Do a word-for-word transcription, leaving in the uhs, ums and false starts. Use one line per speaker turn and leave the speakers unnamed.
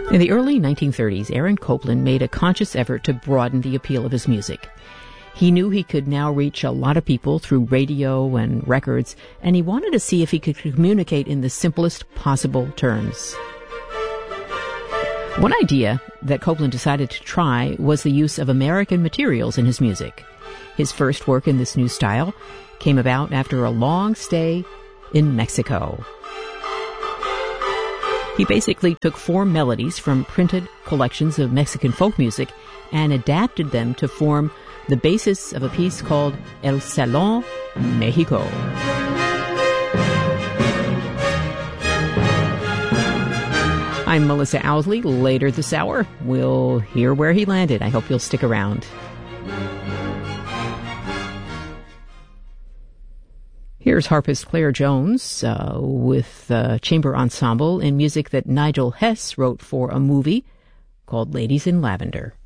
In the early nineteen thirties, Aaron Copland made a conscious effort to broaden the appeal of his music. He knew he could now reach a lot of people through radio and records, and he wanted to see if he could communicate in the simplest possible terms. One idea that Copland decided to try was the use of American materials in his music. His first work in this new style came about after a long stay in Mexico. He basically took four melodies from printed collections of Mexican folk music and adapted them to form the basis of a piece called El Salón Mexico. I'm Melissa Owsley. Later this hour, we'll hear where he landed. I hope you'll stick around. Here's harpist Claire Jones uh, with uh, chamber ensemble in music that Nigel Hess wrote for a movie called Ladies in Lavender.